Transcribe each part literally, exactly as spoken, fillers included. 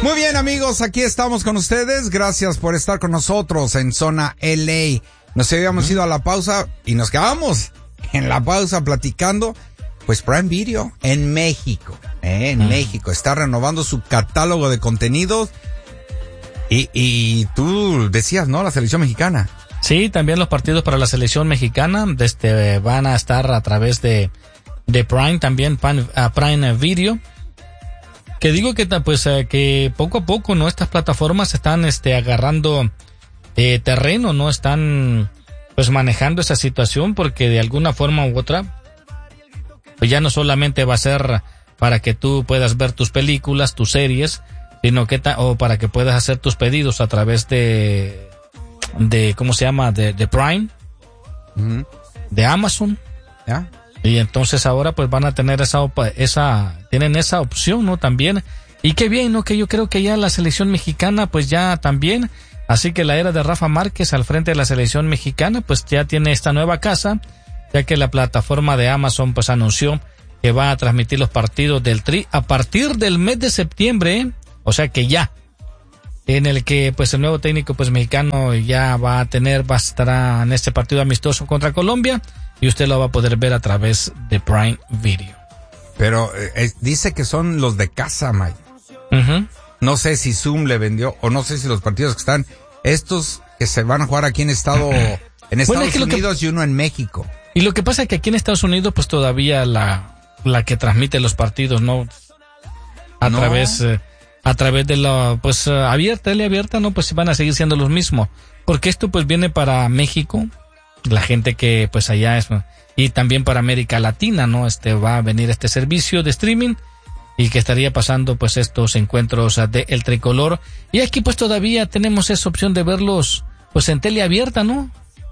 Muy bien, amigos, aquí estamos con ustedes. Gracias por estar con nosotros en Zona L A. Nos habíamos ido a la pausa y nos quedamos en la pausa platicando. Pues Prime Video en México, ¿eh? en uh-huh. México, está renovando su catálogo de contenidos. Y, y tú decías, ¿no? La selección mexicana. Sí, también los partidos para la selección mexicana este, van a estar a través de, de Prime, también Prime, uh, Prime Video. Que digo que pues eh, que poco a poco, ¿no? Estas plataformas están este, agarrando eh, terreno, ¿no? Están pues manejando esa situación porque de alguna forma u otra pues ya no solamente va a ser para que tú puedas ver tus películas, tus series, sino que ta- o para que puedas hacer tus pedidos a través de de ¿cómo se llama? de, de Prime, uh-huh. de Amazon. ¿Ya? Y entonces ahora pues van a tener esa opa- esa tienen esa opción, ¿no? También. Y qué bien, ¿no? Que yo creo que ya la selección mexicana pues ya también, así que la era de Rafa Márquez al frente de la selección mexicana pues ya tiene esta nueva casa, ya que la plataforma de Amazon pues anunció que va a transmitir los partidos del Tri a partir del mes de septiembre, ¿eh? O sea que ya, en el que pues el nuevo técnico pues mexicano ya va a tener, va a estar en este partido amistoso contra Colombia y usted lo va a poder ver a través de Prime Video. Pero eh, dice que son los de casa, Mike. Uh-huh. No sé si Zoom le vendió o no sé si los partidos que están, estos que se van a jugar aquí en Estado, en Estados bueno, es que Unidos que... y uno en México. Y lo que pasa es que aquí en Estados Unidos, pues todavía la, la que transmite los partidos, ¿no? A no. través, eh, a través de la, pues, uh, abierta, tele abierta, ¿no? Pues van a seguir siendo los mismos. Porque esto, pues, viene para México, la gente que, pues, allá es, y también para América Latina, ¿no? Este, va a venir este servicio de streaming y que estaría pasando, pues, estos encuentros de El Tricolor. Y aquí, pues, todavía tenemos esa opción de verlos, pues, en tele abierta, ¿no?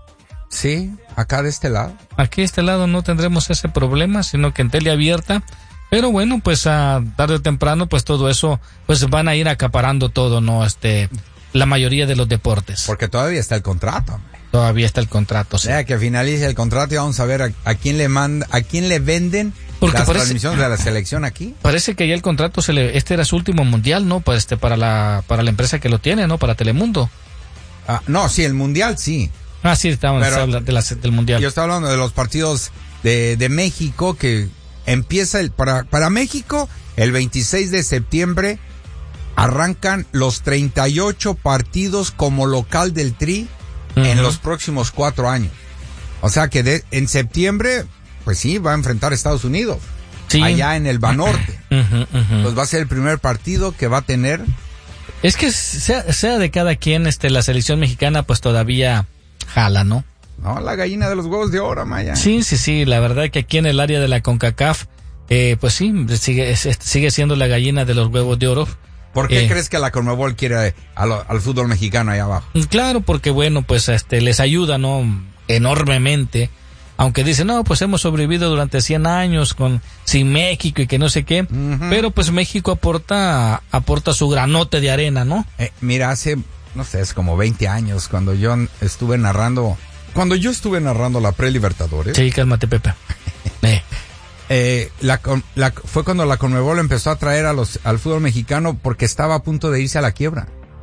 Sí, acá de este lado. Aquí de este lado no tendremos ese problema, sino que en tele abierta. Pero bueno, pues a tarde o temprano, pues todo eso, pues van a ir acaparando todo, ¿no? Este, la mayoría de los deportes. Porque todavía está el contrato, hombre. Todavía está el contrato, sí. O sea, que finalice el contrato y vamos a ver a, a quién le manda, a quién le venden Porque las parece, transmisiones de la selección aquí. Parece que ya el contrato se le, este era su último mundial, ¿no? Pues este, para la, para la empresa que lo tiene, ¿no? Para Telemundo. Ah, no, sí, el mundial sí. Ah, sí, estamos hablando de la, del mundial. Yo estaba hablando de los partidos de, de México, que empieza el, para, para México, el veintiséis de septiembre, arrancan los treinta y ocho partidos como local del Tri uh-huh. en los próximos cuatro años. O sea que de, en septiembre, pues sí, va a enfrentar a Estados Unidos. Sí. Allá en el Banorte. Uh-huh, uh-huh. Pues va a ser el primer partido que va a tener. Es que sea, sea de cada quien, este, la selección mexicana, pues todavía jala, ¿no? No, la gallina de los huevos de oro, Maya. Sí, sí, sí, la verdad que aquí en el área de la CONCACAF, eh, pues sí, sigue, es, sigue siendo la gallina de los huevos de oro. ¿Por qué eh, crees que la Conmebol quiere al, al fútbol mexicano ahí abajo? Claro, porque bueno, pues este les ayuda, ¿no? Enormemente. Aunque dicen, no, pues hemos sobrevivido durante cien años con sin México y que no sé qué. Uh-huh. Pero pues México aporta aporta su granote de arena, ¿no? Eh, mira, hace, no sé, es como veinte años cuando yo estuve narrando, cuando yo estuve narrando la Pre-Libertadores. Sí, cálmate, Pepe. eh. Eh, la, la, fue cuando la Conmebol empezó a traer a los, al fútbol mexicano porque estaba a punto de irse a la quiebra.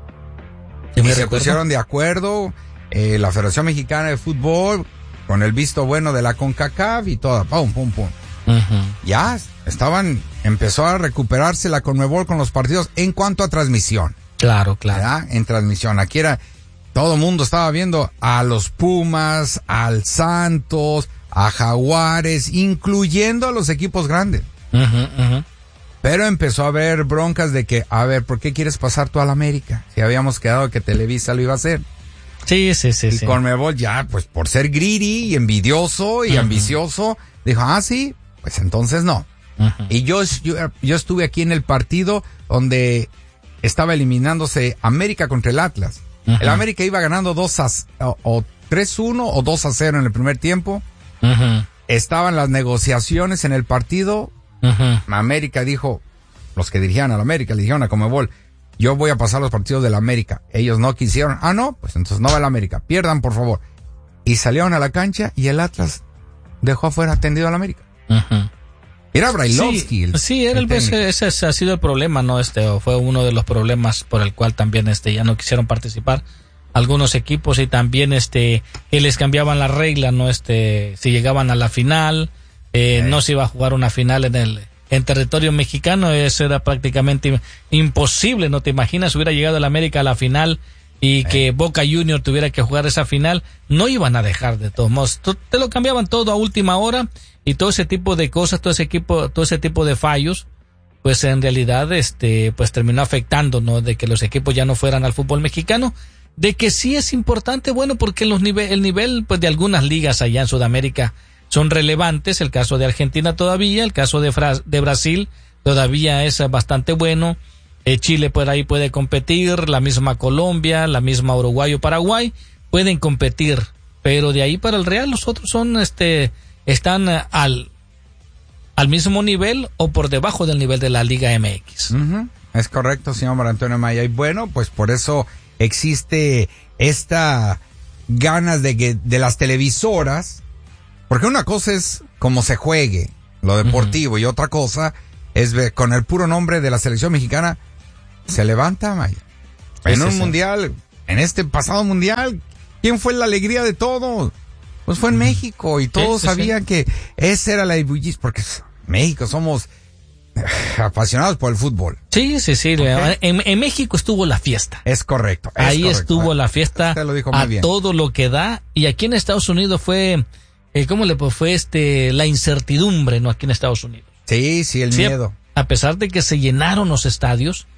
Y se recuerdo? pusieron de acuerdo, eh, la Federación Mexicana de Fútbol, con el visto bueno de la CONCACAF y toda, pum, pum, pum. Uh-huh. Ya estaban, empezó a recuperarse la Conmebol con los partidos en cuanto a transmisión. Claro, claro. ¿Verdad? En transmisión. Aquí era, todo el mundo estaba viendo a los Pumas, al Santos, a Jaguares, incluyendo a los equipos grandes. Uh-huh, uh-huh. Pero empezó a haber broncas de que, a ver, ¿por qué quieres pasar tú a la América? Si habíamos quedado que Televisa lo iba a hacer. Sí, sí, sí. Y sí. Conmebol ya, pues por ser greedy y envidioso y uh-huh. ambicioso, dijo, ah, sí, pues entonces no. Uh-huh. Y yo, yo, yo estuve aquí en el partido donde estaba eliminándose América contra el Atlas. Uh-huh. El América iba ganando dos a, o, o tres uno o dos a cero en el primer tiempo. Uh-huh. Estaban las negociaciones en el partido. Uh-huh. América dijo, los que dirigían a la América le dijeron a Conmebol, yo voy a pasar los partidos de la América. Ellos no quisieron. Ah, no, pues entonces no va la América. Pierdan, por favor. Y salieron a la cancha y el Atlas dejó afuera atendido a la América. Uh-huh. Era Brailovsky. Sí, el, sí, era el, el ese, ese ha sido el problema, ¿no? Este, fue uno de los problemas por el cual también este ya no quisieron participar algunos equipos, y también este que les cambiaban la regla, ¿no? Este, si llegaban a la final, eh, okay. no se iba a jugar una final en el en territorio mexicano, eso era prácticamente imposible, ¿no? Te imaginas, hubiera llegado el América a la final y okay. que Boca Junior tuviera que jugar esa final, no iban a dejar de todos modos, te lo cambiaban todo a última hora, y todo ese tipo de cosas, todo ese equipo, todo ese tipo de fallos, pues en realidad este pues terminó afectando, ¿no? De que los equipos ya no fueran al fútbol mexicano. De que sí es importante, bueno, porque los nive- el nivel pues de algunas ligas allá en Sudamérica son relevantes, el caso de Argentina todavía, el caso de, Fra- de Brasil todavía es bastante bueno, eh, Chile por ahí puede competir, la misma Colombia, la misma Uruguay o Paraguay pueden competir, pero de ahí para el Real los otros son, este, están uh, al, al mismo nivel o por debajo del nivel de la Liga M X. Uh-huh. Es correcto, señor Mar Antonio Maya, y bueno, pues por eso existe esta ganas de que de las televisoras, porque una cosa es cómo se juegue lo deportivo uh-huh. y otra cosa es ver, con el puro nombre de la selección mexicana se levanta, Maya. En es un eso. mundial, en este pasado mundial, ¿quién fue la alegría de todo? Pues fue en uh-huh. México, y todos sí, sí, sabían sí. que esa era la bullicio, porque México somos apasionados por el fútbol. Sí, sí, sí. Okay. En, en México estuvo la fiesta. Es correcto. Es Ahí correcto. estuvo la fiesta Usted lo dijo muy a bien. todo lo que da. Y aquí en Estados Unidos fue, eh, ¿cómo le fue este la incertidumbre, no? Aquí en Estados Unidos. Sí, sí, el sí, miedo. A, a pesar de que se llenaron los estadios,